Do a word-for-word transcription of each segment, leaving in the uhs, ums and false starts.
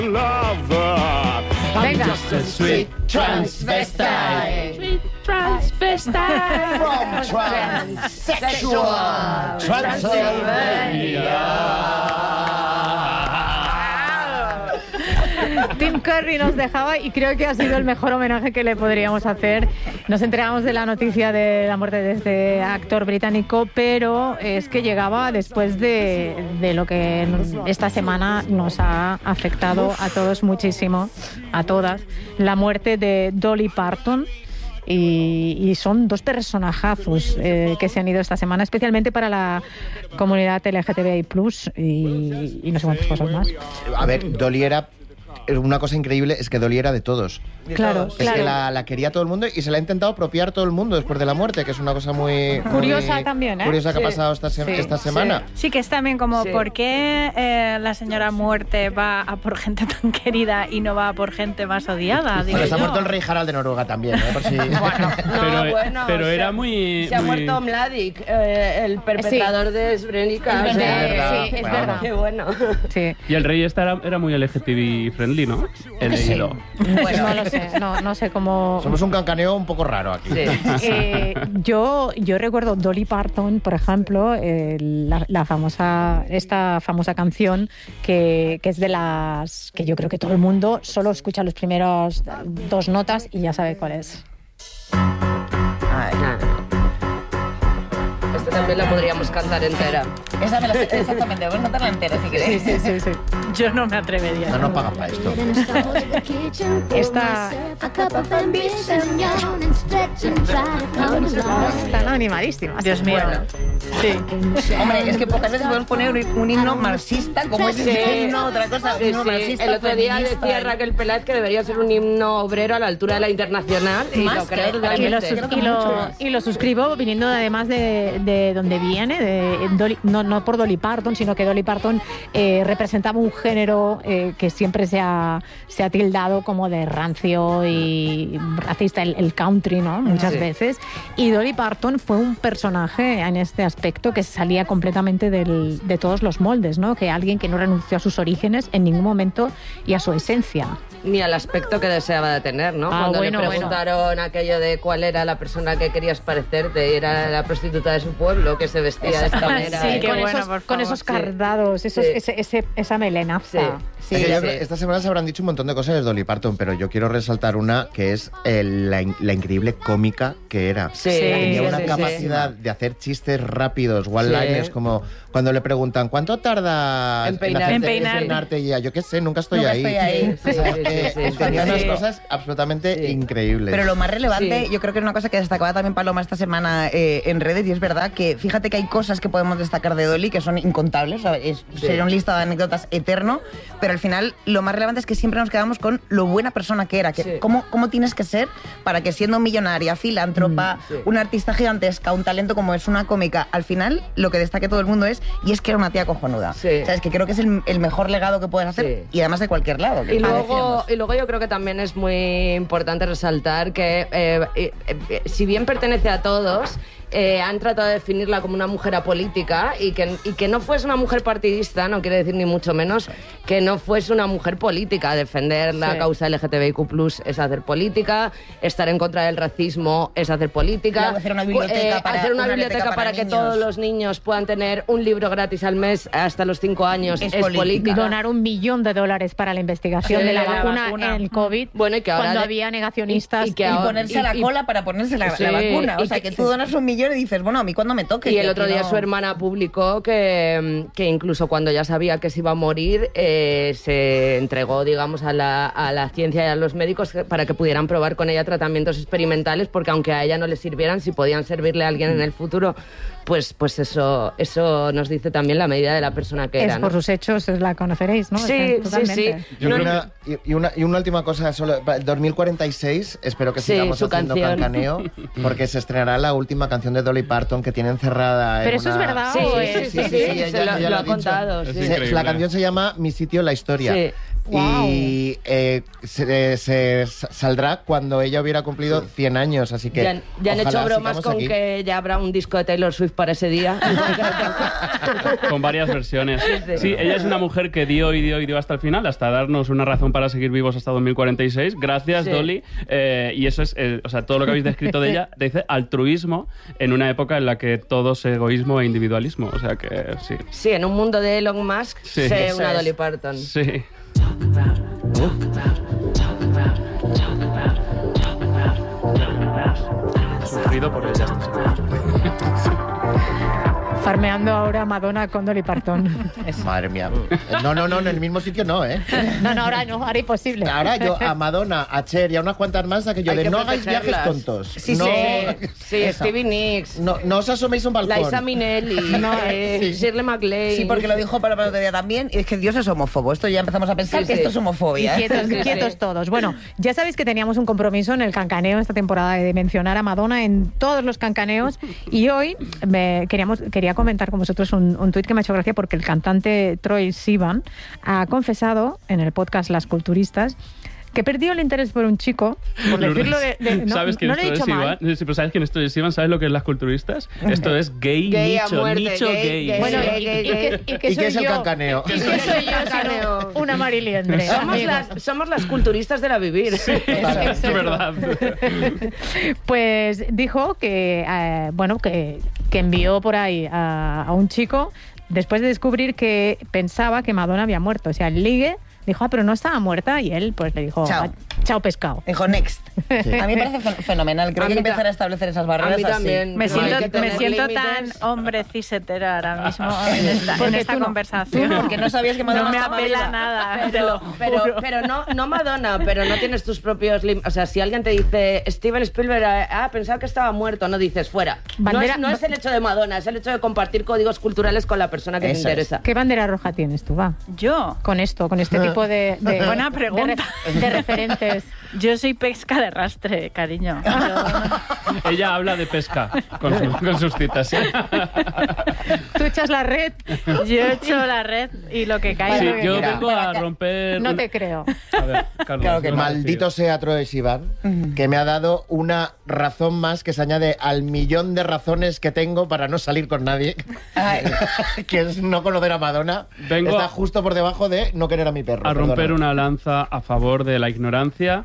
Venga. Sweet transvestite. Sweet transvestite. From transsexual Transylvania. Tim Curry nos dejaba y creo que ha sido el mejor homenaje que le podríamos hacer. Nos enteramos de la noticia de la muerte de este actor británico, pero es que llegaba después de, de lo que esta semana nos ha afectado a todos muchísimo, a todas, la muerte de Dolly Parton. Y, y son dos personajazos eh, que se han ido esta semana, especialmente para la comunidad L G T B I plus, y, y no sé cuántas cosas más. A ver, Dolly era... Una cosa increíble es que Dolly era de todos. Claro, es claro. que la, la quería todo el mundo y se la ha intentado apropiar todo el mundo después de la muerte, que es una cosa muy... Curiosa muy también, ¿eh? Curiosa que Sí. ha pasado esta, se Sí, esta semana. sí. Sí, que es también como, Sí. ¿por qué eh, la señora muerte va a por gente tan querida y no va a por gente más odiada? Digo Pero se ha yo. muerto el rey Harald de Noruega también, ¿eh? Por si... No, Pero, bueno, pero se era ha- muy... Se ha muy- muerto Mladic, eh, el perpetrador de Srebrenica. Es o sea, verdad, sí, es bueno, verdad. Qué bueno. Sí. Y el rey este era, era muy L G T B friendly, ¿no? He leído. Bueno, no lo sé, no, no sé cómo... Somos un cancaneo un poco raro aquí. Eh, yo, yo recuerdo Dolly Parton, por ejemplo, eh, la, la famosa, esta famosa canción que, que es de las que yo creo que todo el mundo solo escucha los primeros dos notas y ya sabe cuál es. Ay, Esta también la podríamos cantar entera. Esa me la sé, exactamente, voy a cantarla entera si queréis. Sí, sí, sí, sí. Yo no me atrevería. No nos pagan para esto. Esta... Están animadísimas. Dios mío. Sí. Hombre, es que pocas veces podemos poner un, un himno marxista como es este himno, otra cosa, un Sí, himno sí. marxista, El otro día feminista. decía Raquel Peláez que debería ser un himno obrero a la altura de la internacional y Más lo creo que- Y lo, totalmente. sus- y, lo, y lo suscribo viniendo además de, de donde viene, de Dolly- no, no por Dolly Parton, sino que Dolly Parton eh, representaba un género eh, que siempre se ha, se ha tildado como de rancio y racista, el, el country, ¿no? Muchas Sí. veces. Y Dolly Parton fue un personaje en este aspecto que salía completamente del- de todos los moldes, ¿no? Que alguien que no renunció a sus orígenes en ningún momento y a su esencia. Ni al aspecto que deseaba de tener, ¿no? Ah, Cuando bueno, le bueno. preguntaron aquello de cuál era la persona que querías parecerte, era la prostituta de su pueblo que se vestía de esta manera. Sí, ¿eh? qué con, bueno, esos, por con favor, esos sí. cardados, esos, Sí. ese, ese- esa melenaza. Sí. Es que yo sí. creo- esta semana se habrán dicho un montón de cosas de Dolly Parton, pero yo quiero resaltar una que es el- la, in- la increíble cómica que era. Sí, Tenía sí, una sí, capacidad de hacer chistes rápidos, one-liners, Sí. como cuando le preguntan ¿cuánto tarda En peinarte. en En peinarte? Y ella, yo qué sé, nunca estoy Nunca ahí. estoy ahí. Sí, sí, sí, Eh, sí, sí, tenía sí. unas Sí. cosas absolutamente Sí. increíbles. Pero lo más relevante, Sí. yo creo que es una cosa que destacaba también Paloma esta semana eh, en redes, y es verdad que fíjate que hay cosas que podemos destacar de Dolly que son incontables, ¿sabes? Es- Sí. sería un listado de anécdotas eterno, pero al final lo más relevante es que siempre nos quedamos con lo buena persona que era, que Sí. cómo, cómo tienes que ser para que siendo millonaria, filántropa, sí. una artista gigantesca, un talento como es una cómica, al final lo que destaque todo el mundo es, y es que era una tía cojonuda. Sí. ¿Sabes? Que creo que es el, el mejor legado que puedes hacer, Sí. y además de cualquier lado. que Y lo luego, decíamos. y luego yo creo que también es muy importante resaltar que eh, eh, eh, si bien pertenece a todos, eh, han tratado de definirla como una mujer apolítica y que, y que no fuese una mujer partidista, no quiere decir ni mucho menos que no fuese una mujer política. Defender la Sí. causa L G T B I Q plus, es hacer política, estar en contra del racismo es hacer política, Luego hacer una biblioteca eh, para- hacer una una biblioteca biblioteca para, para que niños. todos los niños puedan tener un libro gratis al mes hasta los cinco años es, Es política. política. Donar un millón de dólares para la investigación Sí, de la, la vacuna, vacuna. en el COVID, Bueno, y que ahora cuando de- había negacionistas. y- y que Y ahora- ponerse a la y- cola para ponerse la, Sí, la vacuna. O y sea, que- que tú donas un millón y dices, bueno, a mí cuando me toque. Y el que otro aquí día no- su hermana publicó que, que incluso cuando ya sabía que se iba a morir, eh, se entregó, digamos, a la, a la ciencia y a los médicos para que pudieran probar con ella tratamientos experimentales, porque aunque a ella no le sirvieran, si podían servirle a alguien en el futuro, pues, pues eso, eso nos dice también la medida de la persona que Es era, ¿no? por sus hechos, es la conoceréis, ¿no? Sí, Es- sí, totalmente. sí. Yo No, creo una, y, y una, y una última cosa, solo, para el dos mil cuarenta y seis espero que Sí, sigamos su haciendo canción. cancaneo, porque se estrenará la última canción de Dolly Parton que tiene encerrada en Pero eso es una- verdad, Sí, ¿o sí, es? sí, sí, sí, ella se ya- lo, ya lo ha ha dicho. contado. Es sí. Se- increíble. la canción se llama Mi sitio en la historia. Sí. Wow. Y eh, se, se saldrá cuando ella hubiera cumplido cien años, así que Ya, han- ya han ojalá hecho bromas sigamos con aquí. que ya habrá un disco de Taylor Swift para ese día. Con varias versiones. sí. Sí, ella es una mujer que dio y dio y dio hasta el final, hasta darnos una razón para seguir vivos hasta dos mil cuarenta y seis. Gracias, Sí. Dolly. Eh, y eso es, eh, o sea, todo lo que habéis descrito de ella, dice altruismo en una época en la que todo es egoísmo e individualismo. O sea que sí. Sí, en un mundo de Elon Musk, Sí. sé Eso una es. Dolly Parton. Sí. Sufrido por ella. Farmeando ahora Madonna con Dolly Parton. Madre mía. No, no, no, en el mismo sitio no, ¿eh? No, no, ahora no, ahora imposible. Ahora yo a Madonna, a Cher y a unas cuantas más a que yo Hay de que no hagáis viajes protegerlas. tontos. Sí, no, sí. Sí, Esa. Stevie Nicks, No, no os asoméis a un balcón. Liza Minnelli, No, eh, sí. Shirley MacLaine. Sí, porque lo dijo para el otro día también. Y es que Dios es homófobo. Esto ya empezamos a pensar Sí, que sí. esto es Y homofobia. ¿eh? quietos, Sí, sí. quietos todos. Bueno, ya sabéis que teníamos un compromiso en el cancaneo esta temporada de mencionar a Madonna en todos los cancaneos y hoy me queríamos, quería comentar con vosotros un, un tuit que me ha hecho gracia porque el cantante Troye Sivan ha confesado en el podcast Las Culturistas que perdió el interés por un chico, por decirlo de... de- no, ¿Sabes quién no es lo he dicho Troye mal. Sivan? Sí, pero ¿sabes quién es Troye Sivan? ¿Sabes lo que es las culturistas? Esto es gay, Gay a nicho, muerte, nicho gay, gay. gay. Bueno, Gay, y, gay, y que, gay. y que ¿Y soy qué es el yo, cancaneo? ¿Y qué soy yo sino una mariliendre? Somos amigos? las, somos las culturistas de la vivir. Es verdad. Pues dijo que, eh, bueno, que, que envió por ahí a, a un chico después de descubrir que pensaba que Madonna había muerto. O sea, el ligue dijo, ah, pero no estaba muerta. Y él pues le dijo, Chao. "Ah, chao pescado. Dijo next. A mí me parece fen- fenomenal. Creo A que hay que mí ta- empezar a establecer esas A barreras mí así. también. Me pero hay siento, que me tener siento límites. tan hombre cisetera ahora mismo en esta, en Porque esta tú no- conversación. tú no, porque no sabías que Madonna No me estaba apela viva. nada, te Pero, lo pero, juro. pero no, no Madonna, pero no tienes tus propios límites. O sea, si alguien te dice Steven Spielberg, ah, pensaba que estaba muerto, no dices fuera. No Bandera- es, no es el hecho de Madonna, es el hecho de compartir códigos culturales con la persona que Eso te es. interesa. ¿Qué bandera roja tienes tú, va? Yo, Con esto, con este tipo de, de, Buena de pregunta. re- de referentes. yo soy pesca de rastre, cariño. Yo- Ella habla de pesca con, su- con sus citas. Tú echas la red, Yo he hecho la red y lo que cae. Sí, Vale, yo mira. vengo a romper... no un- te creo. A ver, Carlos. Claro que ¿qué vas a decir? Maldito sea Troye Sivan, que me ha dado una razón más que se añade al millón de razones que tengo para no salir con nadie, Ay. que es no conocer a Madonna. Vengo Está a- justo por debajo de no querer a mi perro. A romper perdona. una lanza a favor de la ignorancia,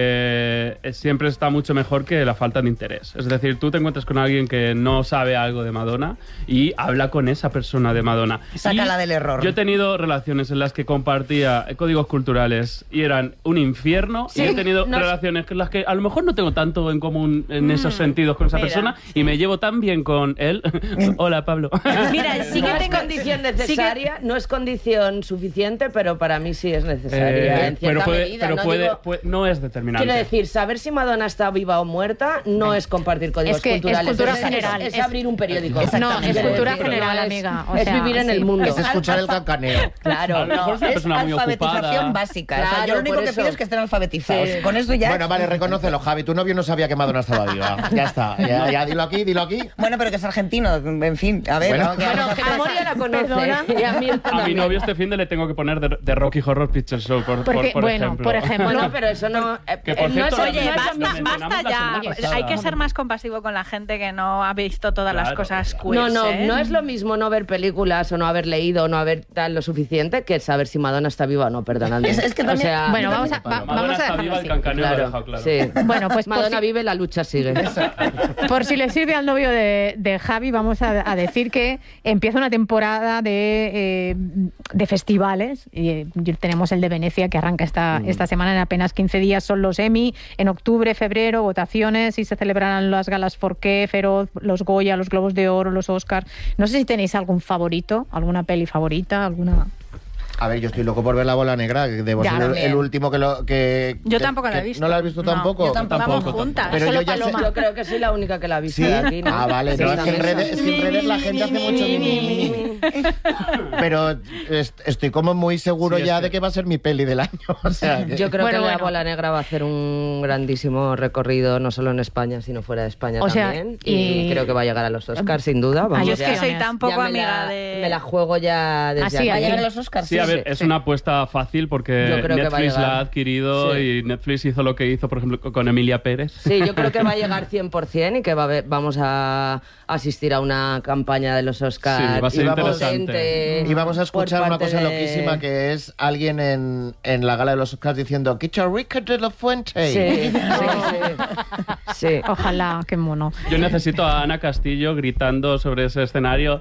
que eh, siempre está mucho mejor que la falta de interés. Es decir, tú te encuentras con alguien que no sabe algo de Madonna y habla con esa persona de Madonna. Sácala Y del error. Yo he tenido relaciones en las que compartía códigos culturales y eran un infierno. Sí, y he tenido no- relaciones con las que a lo mejor no tengo tanto en común en esos sentidos con esa mira, persona y me llevo tan bien con él. Hola, Pablo. Mira, sí No que es tengo- condición sí que- necesaria, no es condición suficiente, pero para mí sí es necesaria. Eh, en pero cierta puede, medida, pero no puede, digo- puede- no es determinante. Quiero decir, saber si Madonna está viva o muerta no es compartir códigos Es que es culturales. cultura es, general, Es, es- abrir un periódico. No, es Quiero cultura decir, general, no es- amiga. O es sea, vivir en sí. el mundo. Es escuchar el cancaneo. Claro, A lo mejor no. es una Es persona muy alfabetización ocupada. básica. O sea, yo Claro, lo único por que eso. pido es que estén alfabetizados. Sí. Con eso ya... Bueno, vale, reconócelo, Javi. Tu novio no sabía que Madonna estaba viva. Ya está. Ya, ya, dilo aquí, dilo aquí. Bueno, pero que es argentino. En fin, a ver. Bueno. ¿no? ¿Qué vamos a Bueno, hacer? a Moria la conoce. Perdona. Y a Mirta A mi también. novio este fin de le tengo que poner de, de Rocky Horror Picture Show, por, por- Porque, por bueno, ejemplo. por ejemplo. Bueno, pero eso no... eh, Que, por eh, no cierto, es, la- oye, Oye, Lo basta, mencionamos basta la ya. semana pasada. Hay que ser más compasivo con la gente que no ha visto todas las Claro. cosas queers. No, no, ¿eh? no es lo mismo no ver películas o no haber leído o no haber tal lo suficiente que saber si Madonna está viva o no, perdonadme. Es- es que O también- sea, Bueno, vamos a, va- Madonna vamos a está dejarlo viva, así. el cancaneo lo ha claro, dejado claro. sí. Bueno, pues por Madonna si- vive, la lucha sigue. Por si le sirve al novio de, de Javi, vamos a, a decir que empieza una temporada de, eh, de festivales. Y, eh, tenemos el de Venecia que arranca esta, esta semana en apenas quince días. Son los Emmy, en octubre, febrero, votaciones y se celebrarán las galas Forqué, Feroz, los Goya, los Globos de Oro, los Oscars. No sé si tenéis algún favorito, alguna peli favorita, alguna... A ver, yo estoy loco por ver La Bola Negra, que debo Ya, ser el, también. el último que lo... Que, Yo que- tampoco la he que- visto. ¿No la has visto No, tampoco? yo tampoco. Vamos Tampoco, juntas. Pero Solo yo ya sé- Paloma. Yo creo que soy la única que la ha visto ¿Sí? de aquí, ¿no? Ah, vale. Sí, No, es que en también. redes, es que en redes la gente hace mucho... mi, mi, mi, mi. Pero est- estoy como muy seguro Sí, es ya que- de que va a ser mi peli del año. O sea, que- Yo creo Bueno, que la bueno. Bola Negra va a hacer un grandísimo recorrido, no solo en España, sino fuera de España O sea, también. y- y... creo que va a llegar a los Oscars, sin duda. Vamos, Yo es que ya- soy Ya tan poco ya me amiga la, de... Me la juego ya desde Ah, sí, aquí. ¿Va a ahí- llegar a los Oscars? Sí, a ver, es sí. una apuesta fácil porque Yo creo que va a Netflix llegar. la ha adquirido Sí. y Netflix hizo lo que hizo, por ejemplo, con Emilia Pérez. Sí, yo creo que va a llegar cien por ciento y que va a haber- vamos a asistir a una campaña de los Oscars Sí, va a ser Y vamos- interesante. Y vamos a escuchar por una parte cosa de- loquísima que es alguien en, en la gala de los Oscars diciendo ¡Quita Rica de la Fuente! Sí, sí, sí. Sí. Ojalá, qué mono. Yo necesito a Ana Castillo gritando sobre ese escenario.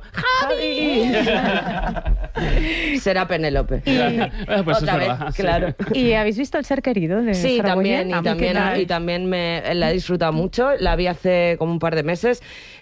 Será Penélope. Eh, pues Otra es vez, verdad, sí. claro. ¿Y habéis visto El ser querido de Sí, Saragoyen? también, y ¿A mí qué también, tal? y también me, la he disfrutado mucho. La vi hace como un par de meses.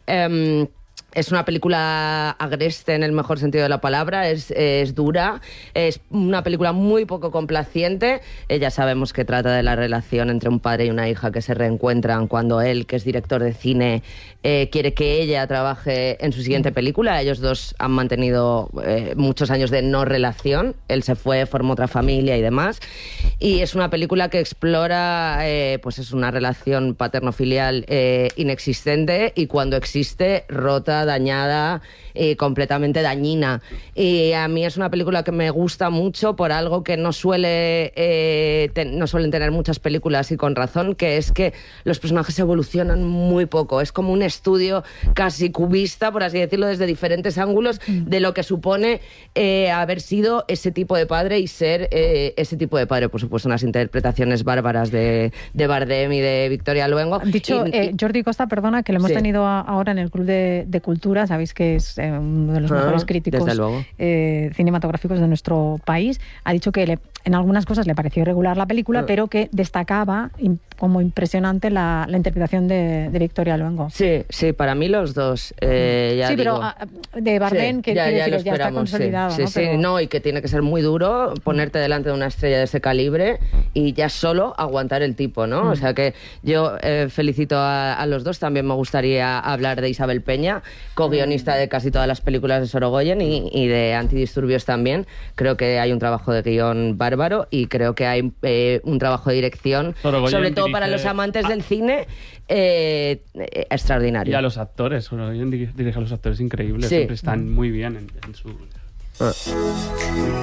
Em, es una película agreste en el mejor sentido de la palabra, es, es dura, es una película muy poco complaciente. Eh, ya sabemos que trata de la relación entre un padre y una hija que se reencuentran cuando él, que es director de cine, eh, quiere que ella trabaje en su siguiente película. Ellos dos han mantenido eh, muchos años de no relación. Él se fue, formó otra familia y demás. Y es una película que explora, eh, pues es una relación paterno-filial eh, inexistente y cuando existe, rota, dañada, eh, completamente dañina. Y a mí es una película que me gusta mucho por algo que no suele eh, ten- no suelen tener muchas películas y con razón, que es que los personajes evolucionan muy poco. Es como un estudio casi cubista, por así decirlo, desde diferentes ángulos de lo que supone eh, haber sido ese tipo de padre y ser eh, ese tipo de padre. Por supuesto, unas interpretaciones bárbaras de, de Bardem y de Victoria Luengo. Dicho, Y- eh, Jordi Costa, perdona, que lo hemos Sí. tenido a- ahora en el Club de, de Cultura, sabéis que es eh, uno de los Ah, mejores críticos desde luego. eh, cinematográficos de nuestro país, ha dicho que le- en algunas cosas le pareció irregular la película, Ah. pero que destacaba im- como impresionante la, la interpretación de, de Victoria Luengo. Sí, sí, para mí los dos. eh, ya sí, pero digo. ah, de Bardem, Sí, que ya, quiero ya lo deciros, ya está esperamos, sí. consolidado. Sí, ¿no? sí, Pero- no, y que tiene que ser muy duro ponerte delante de una estrella de ese calibre y ya solo aguantar el tipo, ¿no? O sea que yo eh, felicito a, a los dos. También me gustaría hablar de Isabel Peña, co-guionista de casi todas las películas de Sorogoyen y, y de Antidisturbios también. Creo que hay un trabajo de guión bárbaro y creo que hay eh, un trabajo de dirección, Sorogoyen sobre todo para dirige- los amantes del cine, eh, eh, extraordinario. Y a los actores, bueno, dirige a los actores increíbles, Sí. siempre están muy bien en, en su...